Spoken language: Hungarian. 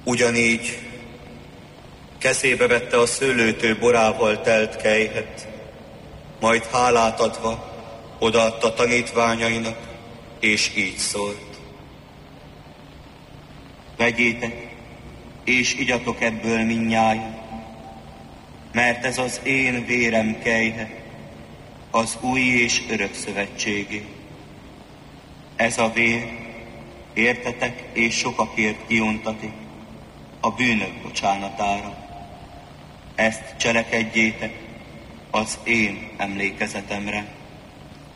Ugyanígy kezébe vette a szőlőtő borával telt kelyhet, majd hálát adva odaadta tanítványainak, és így szólt: vegyétek, és igyatok ebből mindnyájan, mert ez az én vérem kelyhe, az új és örök szövetségé. Ez a vér értetek és sokakért kiontatik a bűnök bocsánatára. Ezt cselekedjétek az én emlékezetemre.